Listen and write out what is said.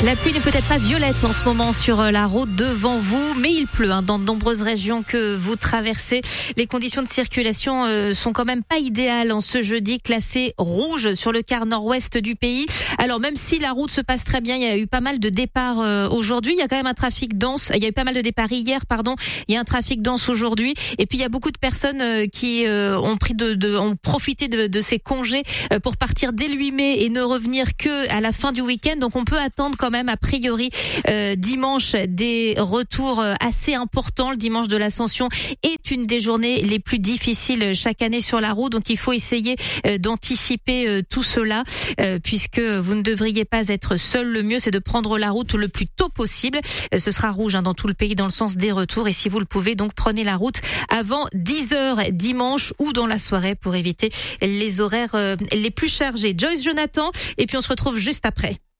La pluie n'est peut-être pas violette en ce moment sur la route devant vous, mais il pleut dans de nombreuses régions que vous traversez. Les conditions de circulation sont quand même pas idéales en ce jeudi, classé rouge sur le quart nord-ouest du pays. Alors même si la route se passe très bien, il y a eu pas mal de départs aujourd'hui. Il y a quand même un trafic dense. Il y a eu pas mal de départs hier, Il y a un trafic dense aujourd'hui. Et puis il y a beaucoup de personnes qui ont profité de ces congés pour partir dès le 8 mai et ne revenir que à la fin du week-end. Donc on peut attendre quand même a priori dimanche des retours assez importants. Le dimanche de l'Ascension est une des journées les plus difficiles chaque année sur la route, donc il faut essayer d'anticiper tout cela puisque vous ne devriez pas être seul. Le mieux c'est de prendre la route le plus tôt possible. Ce sera rouge dans tout le pays dans le sens des retours et si vous le pouvez donc prenez la route avant 10h dimanche ou dans la soirée pour éviter les horaires les plus chargés. Joyce Jonathan et puis on se retrouve juste après.